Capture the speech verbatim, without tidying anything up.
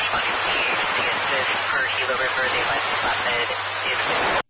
twenty feet, the assist per Gila River, the Atlantic Flatbed is